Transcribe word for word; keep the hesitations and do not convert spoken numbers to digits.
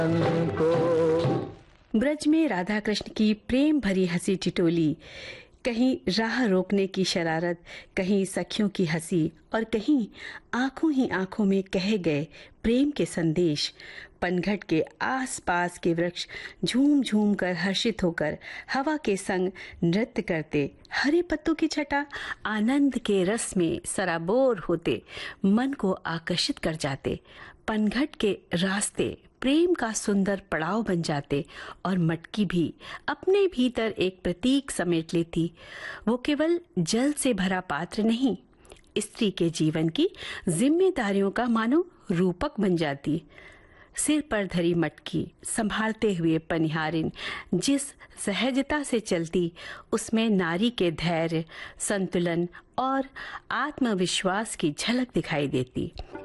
ब्रज में राधा कृष्ण की प्रेम भरी हंसी टिटोली, कहीं राह रोकने की शरारत, कहीं सखियों की हंसी और कहीं आंखों ही आंखों में कहे गए प्रेम के संदेश। पनघट के आसपास के वृक्ष झूम झूम कर हर्षित होकर हवा के संग नृत्य करते, हरे पत्तों की छटा आनंद के रस में सराबोर होते मन को आकर्षित कर जाते। पनघट के रास्ते प्रेम का सुंदर पड़ाव बन जाते और मटकी भी अपने भीतर एक प्रतीक समेट लेती। वो केवल जल से भरा पात्र नहीं, स्त्री के जीवन की जिम्मेदारियों का मानो रूपक बन जाती। सिर पर धरी मटकी संभालते हुए पनिहारिन जिस सहजता से चलती, उसमें नारी के धैर्य, संतुलन और आत्मविश्वास की झलक दिखाई देती।